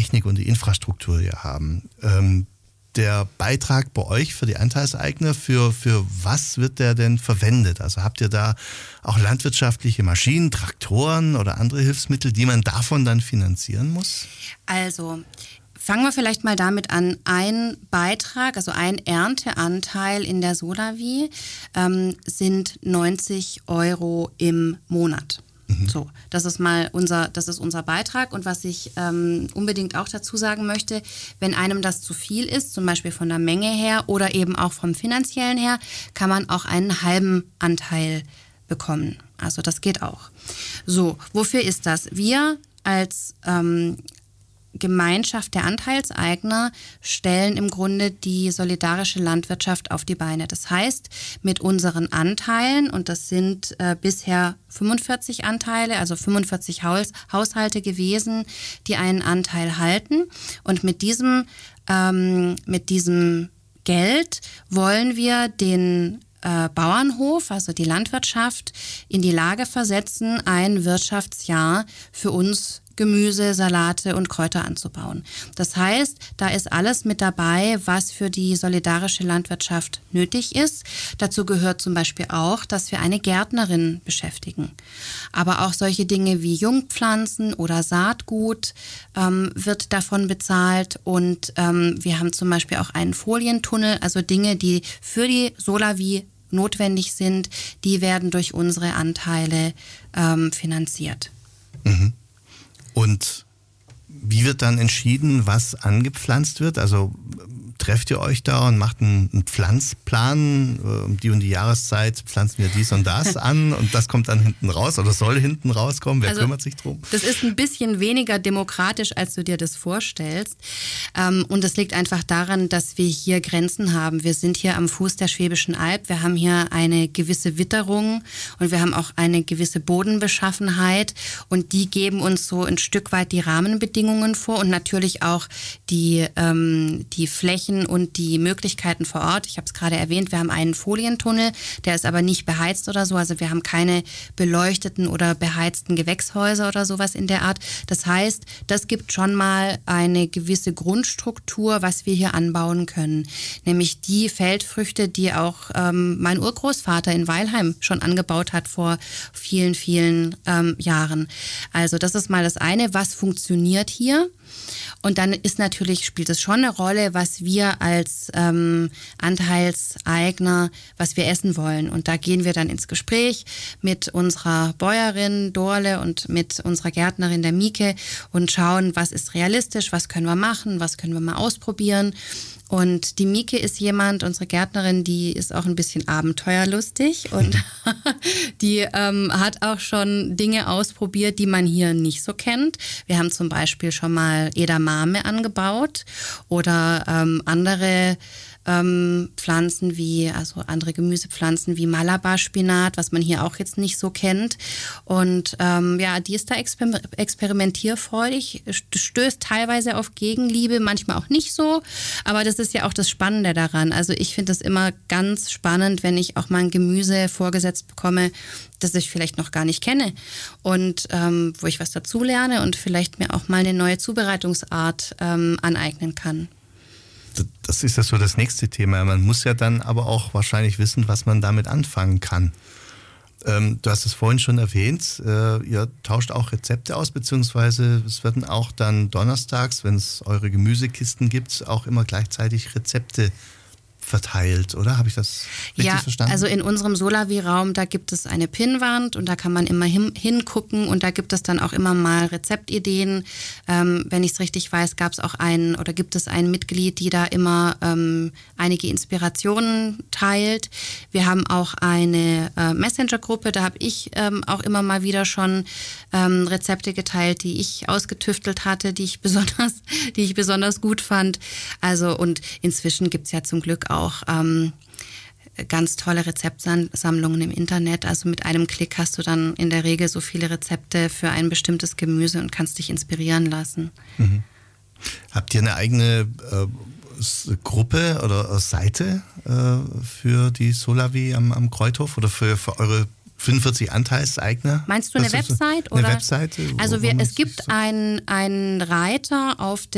Technik und die Infrastruktur hier haben. Der Beitrag bei euch für die Anteilseigner, für was wird der denn verwendet? Also habt ihr da auch landwirtschaftliche Maschinen, Traktoren oder andere Hilfsmittel, die man davon dann finanzieren muss? Also fangen wir vielleicht mal damit an. Ein Beitrag, also ein Ernteanteil in der Solavi sind 90 € im Monat. So, das ist unser Beitrag. Und was ich unbedingt auch dazu sagen möchte, wenn einem das zu viel ist, zum Beispiel von der Menge her oder eben auch vom finanziellen her, kann man auch einen halben Anteil bekommen. Also das geht auch. So, wofür ist das? Wir als Gemeinschaft der Anteilseigner stellen im Grunde die solidarische Landwirtschaft auf die Beine. Das heißt, mit unseren Anteilen, und das sind bisher 45 Anteile, also 45 Haushalte gewesen, die einen Anteil halten. Und mit diesem Geld wollen wir den Bauernhof, also die Landwirtschaft, in die Lage versetzen, ein Wirtschaftsjahr für uns Gemüse, Salate und Kräuter anzubauen. Das heißt, da ist alles mit dabei, was für die solidarische Landwirtschaft nötig ist. Dazu gehört zum Beispiel auch, dass wir eine Gärtnerin beschäftigen. Aber auch solche Dinge wie Jungpflanzen oder Saatgut wird davon bezahlt. Und wir haben zum Beispiel auch einen Folientunnel, also Dinge, die für die Solavi notwendig sind, die werden durch unsere Anteile finanziert. Mhm. Und wie wird dann entschieden, was angepflanzt wird? Also trefft ihr euch da und macht einen Pflanzplan? Um die und die Jahreszeit pflanzen wir dies und das an und das kommt dann hinten raus oder soll hinten rauskommen? Wer kümmert sich drum? Das ist ein bisschen weniger demokratisch, als du dir das vorstellst. Und das liegt einfach daran, dass wir hier Grenzen haben. Wir sind hier am Fuß der Schwäbischen Alb. Wir haben hier eine gewisse Witterung und wir haben auch eine gewisse Bodenbeschaffenheit. Und die geben uns so ein Stück weit die Rahmenbedingungen vor und natürlich auch die Flächen und die Möglichkeiten vor Ort. Ich habe es gerade erwähnt, wir haben einen Folientunnel, der ist aber nicht beheizt oder so. Also wir haben keine beleuchteten oder beheizten Gewächshäuser oder sowas in der Art. Das heißt, das gibt schon mal eine gewisse Grundstruktur, was wir hier anbauen können. Nämlich die Feldfrüchte, die auch mein Urgroßvater in Weilheim schon angebaut hat vor vielen, vielen Jahren. Also das ist mal das eine, was funktioniert hier. Und dann spielt es schon eine Rolle, was wir als Anteilseigner, was wir essen wollen. Und da gehen wir dann ins Gespräch mit unserer Bäuerin Dorle und mit unserer Gärtnerin der Mieke und schauen, was ist realistisch, was können wir machen, was können wir mal ausprobieren. Und die Mieke ist unsere Gärtnerin, die ist auch ein bisschen abenteuerlustig und die hat auch schon Dinge ausprobiert, die man hier nicht so kennt. Wir haben zum Beispiel schon mal Edamame angebaut oder andere Pflanzen andere Gemüsepflanzen wie Malabar-Spinat, was man hier auch jetzt nicht so kennt. Und die ist da experimentierfreudig, stößt teilweise auf Gegenliebe, manchmal auch nicht so. Aber das ist ja auch das Spannende daran. Also ich finde es immer ganz spannend, wenn ich auch mal ein Gemüse vorgesetzt bekomme, das ich vielleicht noch gar nicht kenne und wo ich was dazu lerne und vielleicht mir auch mal eine neue Zubereitungsart aneignen kann. Das ist ja so das nächste Thema. Man muss ja dann aber auch wahrscheinlich wissen, was man damit anfangen kann. Du hast es vorhin schon erwähnt, ihr tauscht auch Rezepte aus, beziehungsweise es werden auch dann donnerstags, wenn es eure Gemüsekisten gibt, auch immer gleichzeitig Rezepte verteilt, oder? Habe ich das richtig verstanden? Also in unserem Solavi-Raum, da gibt es eine Pinnwand und da kann man immer hingucken und da gibt es dann auch immer mal Rezeptideen. Wenn ich es richtig weiß, gibt es ein Mitglied, die da immer einige Inspirationen teilt. Wir haben auch eine Messenger-Gruppe, da habe ich auch immer mal wieder schon Rezepte geteilt, die ich ausgetüftelt hatte, die ich besonders gut fand. Also und inzwischen gibt es ja zum Glück auch ganz tolle Rezeptsammlungen im Internet. Also mit einem Klick hast du dann in der Regel so viele Rezepte für ein bestimmtes Gemüse und kannst dich inspirieren lassen. Mhm. Habt ihr eine eigene Gruppe oder Seite für die Solavi am Kreuthof oder für eure 45 Anteilseigner? Meinst du eine Website? Eine Webseite? Also es gibt einen Reiter auf